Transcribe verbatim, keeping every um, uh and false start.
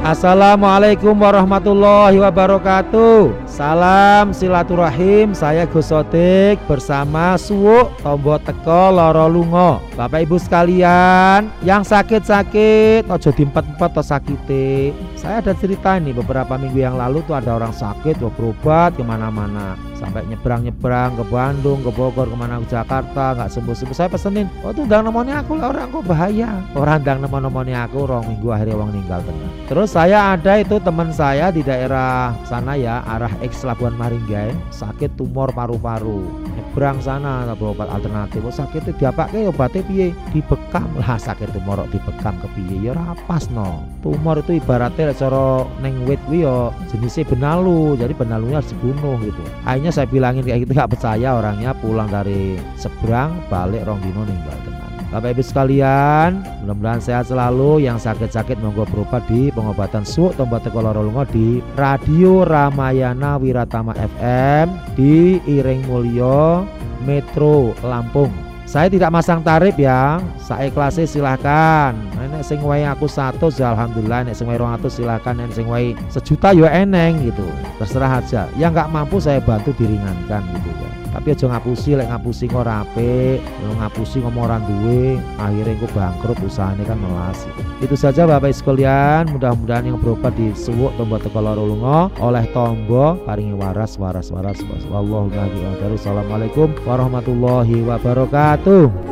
Assalamualaikum warahmatullahi wabarakatuh. Salam silaturahim, saya Gus Sodik bersama Suwuk Tombo Teko Loro Lunga. Bapak Ibu sekalian, yang sakit-sakit ojo diempet-empet to sakite. Saya ada cerita nih, beberapa minggu yang lalu tuh ada orang sakit mau berobat kemana-mana, sampai nyebrang-nyebrang ke Bandung, ke Bogor, kemana ke Jakarta, nggak sembuh-sembuh. Saya pesenin, oh tuh ndang nemoni aku lah, orang kok bahaya. Orang ndang nemoni aku, orang minggu akhirnya orang meninggal tenang. Terus saya ada itu teman saya di daerah sana ya, arah X Labuan Maringgai, sakit tumor paru-paru. Nyebrang sana berobat alternatif. Oh sakitnya diapake obatnya piye? Dibekam lah, sakit tumor dibekam ke piye? Ya ora pas no. Tumor itu ibaratnya cara neng wit kuwi ya jenisnya benalu. Jadi benalunya harus dibunuh gitu. Akhirnya saya bilangin kayak gitu, gak percaya orangnya, pulang dari seberang balik rong dino ninggal tenang. Bapak Ibu sekalian, mudah-mudahan sehat selalu. Yang sakit-sakit monggo berobat di pengobatan Suwuk Tombo Teko Loro Lunga di Radio Ramayana Wiratama F M di Iring Mulyo Metro Lampung. Saya tidak masang tarif ya, saya ikhlasnya silahkan. Nek sing wae aku satu ya alhamdulillah, nek sing wae rong atus silahkan, nek sing wae sejuta ya eneng gitu. Terserah aja. Yang nggak mampu saya bantu diringankan gitu ya. Tapi aja ngapusi, lek ngapusi kok rapi, ngapusi ngomong orang duwe, akhirnya aku bangkrut, usahanya kan melas. Itu saja Bapak Ibu sekalian, mudah-mudahan yang berobat di Suwuk Tombo Teko Loro Lunga oleh Tombo paringi waras waras waras. Wallahu a'lam bishawab. Assalamualaikum warahmatullahi wabarakatuh.